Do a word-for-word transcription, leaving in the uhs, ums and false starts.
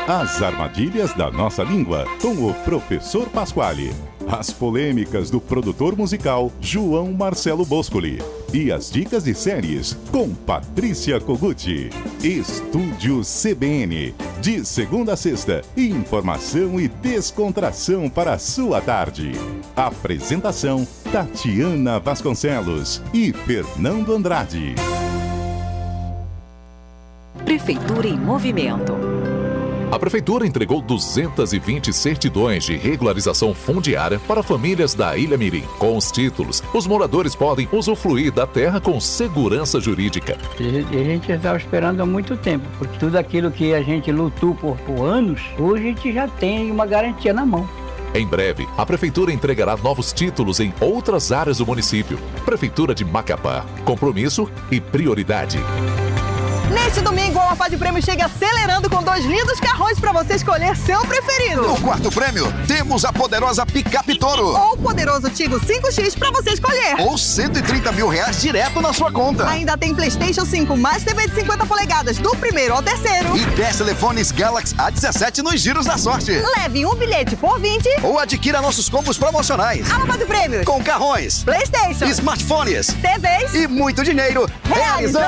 As armadilhas da nossa língua, com o professor Pasquale. As polêmicas do produtor musical João Marcelo Boscoli. E as dicas de séries com Patrícia Koguchi. Estúdio C B N. De segunda a sexta, informação e descontração para a sua tarde. Apresentação Tatiana Vasconcelos e Fernando Andrade. Prefeitura em Movimento. A Prefeitura entregou duzentas e vinte certidões de regularização fundiária para famílias da Ilha Mirim. Com os títulos, os moradores podem usufruir da terra com segurança jurídica. A gente estava esperando há muito tempo, porque tudo aquilo que a gente lutou por, por anos, hoje a gente já tem uma garantia na mão. Em breve, a Prefeitura entregará novos títulos em outras áreas do município. Prefeitura de Macapá. Compromisso e prioridade. Neste domingo, a Amapá de Prêmio chega acelerando com dois lindos carrões para você escolher seu preferido. No quarto prêmio, temos a poderosa Picape Toro. Ou o poderoso Tigo cinco X para você escolher. Ou cento e trinta mil reais direto na sua conta. Ainda tem PlayStation cinco mais T V de cinquenta polegadas do primeiro ao terceiro. E dez telefones Galaxy A dezessete nos giros da sorte. Leve um bilhete por vinte. Ou adquira nossos combos promocionais. Amapá de Prêmios. Com carrões, PlayStation, smartphones, T Vs e muito dinheiro. Realizando.